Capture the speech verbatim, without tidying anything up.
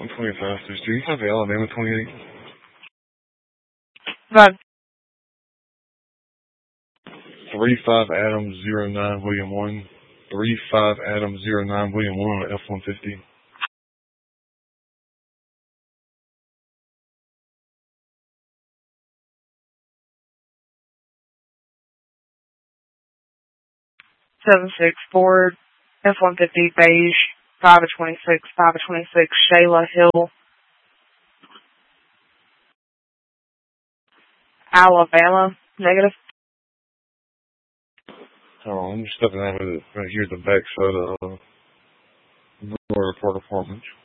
one twenty-five through three. You have the Alabama twenty-eight. Five. three five Adam zero nine William one. three five Adam zero nine William one on F one fifty. Seven six Ford, F one fifty beige, five of twenty six, five of twenty six Shayla Hill, Alabama negative. Hold on, I'm just stepping out of it right here at the back side of uh, the report apartment.